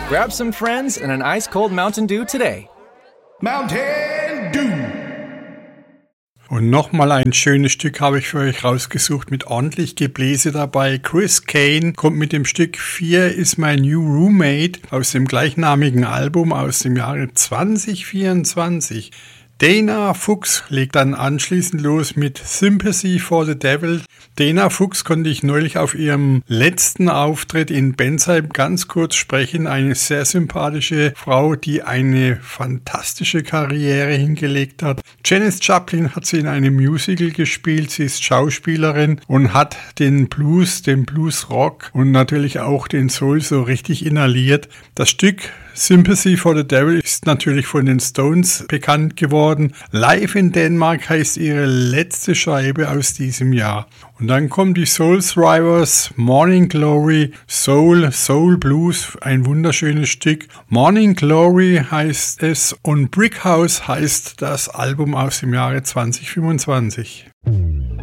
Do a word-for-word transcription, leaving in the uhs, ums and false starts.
Grab some friends and an ice-cold Mountain Dew today. Mountain Dew. Und nochmal ein schönes Stück habe ich für euch rausgesucht mit ordentlich Gebläse dabei. Chris Kane kommt mit dem Stück Fear is my new roommate aus dem gleichnamigen Album aus dem Jahre zwanzig vierundzwanzig. Dana Fuchs legt dann anschließend los mit Sympathy for the Devil. Dana Fuchs konnte ich neulich auf ihrem letzten Auftritt in Bensheim ganz kurz sprechen. Eine sehr sympathische Frau, die eine fantastische Karriere hingelegt hat. Janis Joplin hat sie in einem Musical gespielt. Sie ist Schauspielerin und hat den Blues, den Blues-Rock und natürlich auch den Soul so richtig inhaliert. Das Stück Sympathy for the Devil ist natürlich von den Stones bekannt geworden. Live in Denmark heißt ihre letzte Scheibe aus diesem Jahr. Und dann kommen die Soul Thrivers, Morning Glory, Soul, Soul Blues, ein wunderschönes Stück. Morning Glory heißt es und Brick House heißt das Album aus dem Jahre zwanzig fünfundzwanzig.